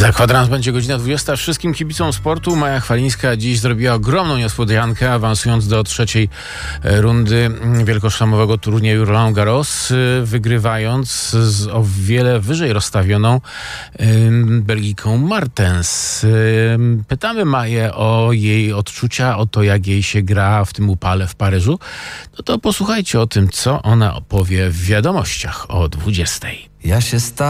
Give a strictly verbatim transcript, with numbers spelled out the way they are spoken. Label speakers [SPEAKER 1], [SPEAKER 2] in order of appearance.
[SPEAKER 1] Za kwadrans będzie godzina dwudziesta. Wszystkim kibicom sportu Maja Chwalińska dziś zrobiła ogromną niespodziankę, awansując do trzeciej rundy wielkoszlemowego turnieju Roland Garros, wygrywając z o wiele wyżej rozstawioną Belgiką Martens. Pytamy Maję o jej odczucia, o to, jak jej się gra w tym upale w Paryżu. No to posłuchajcie o tym, co ona opowie w wiadomościach o dwudziestej.
[SPEAKER 2] Ja się stałem